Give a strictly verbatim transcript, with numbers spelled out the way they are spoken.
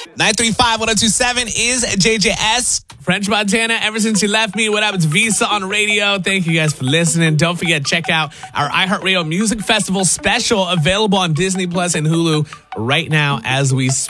nine three five, one oh two seven is J J S. French Montana, ever since you left me, what up? It's Visa on radio. Thank you guys for listening. Don't forget, check out our iHeartRadio Music Festival special available on Disney Plus and Hulu right now as we speak.